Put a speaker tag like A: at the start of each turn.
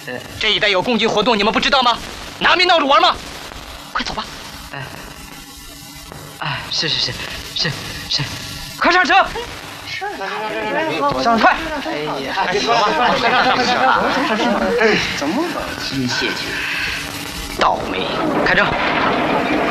A: 这一带有共军活动，你们不知道吗？拿命闹着玩吗？快走吧！是，快上车！上快！哎呀，走吧，怎么了？机械警，倒霉！开车！